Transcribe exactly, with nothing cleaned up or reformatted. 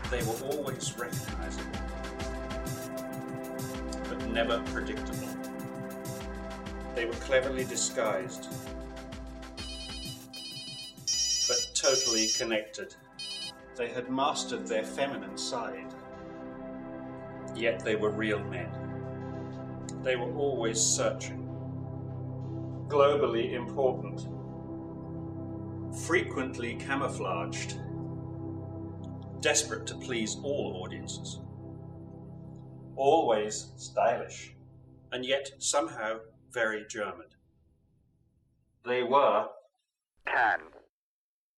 They were always recognizable, but never predictable. They were cleverly disguised, but totally connected. They had mastered their feminine side, yet they were real men. They were always searching, globally important, frequently camouflaged, desperate to please all audiences, always stylish, and yet somehow very German. They were Can